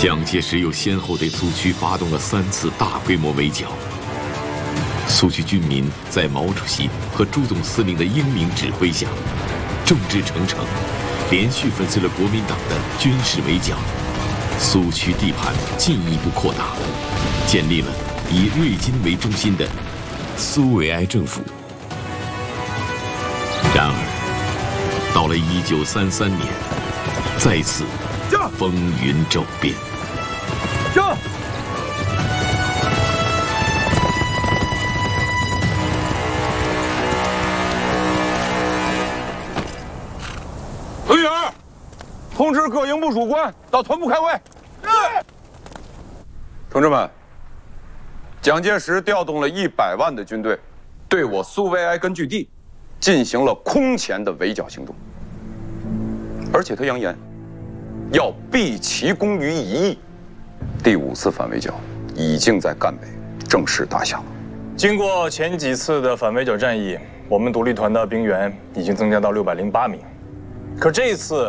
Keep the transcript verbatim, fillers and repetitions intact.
蒋介石又先后对苏区发动了三次大规模围剿。苏区军民在毛主席和朱总司令的英明指挥下，众志成城，连续粉碎了国民党的军事围剿。苏区地盘进一步扩大，建立了以瑞金为中心的苏维埃政府。然而，到了一九三三年，再次风云骤变。 驾！ 队员，通知各营部属官到团部开会。是。同志们，蒋介石调动了一百万的军队，对我苏维埃根据地进行了空前的围剿行动，而且他扬言要毕其功于一役。第五次反围剿已经在赣北正式打响了。 经过前几次的反围剿战役，我们独立团的兵员已经增加到六百零八名。可这一次